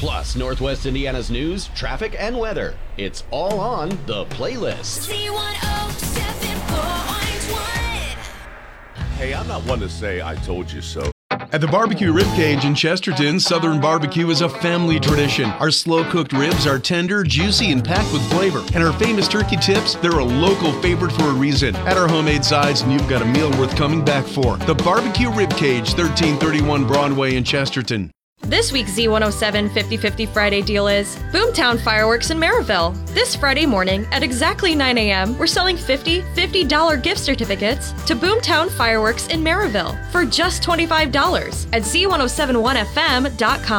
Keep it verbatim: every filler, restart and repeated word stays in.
Plus, Northwest Indiana's news, traffic, and weather. It's all on The Playlist. Z one oh seven point one. Hey, I'm not one to say I told you so. At the Barbecue Ribcage in Chesterton, Southern barbecue is a family tradition. Our slow-cooked ribs are tender, juicy, and packed with flavor. And our famous turkey tips, they're a local favorite for a reason. At our homemade sides, you've got a meal worth coming back for. The Barbecue Ribcage, thirteen thirty-one Broadway in Chesterton. This week's Z one oh seven fifty fifty Friday deal is Boomtown Fireworks in Maryville. This Friday morning at exactly nine a.m., we're selling fifty fifty dollar gift certificates to Boomtown Fireworks in Maryville for just twenty-five dollars at Z ten seventy-one F M dot com.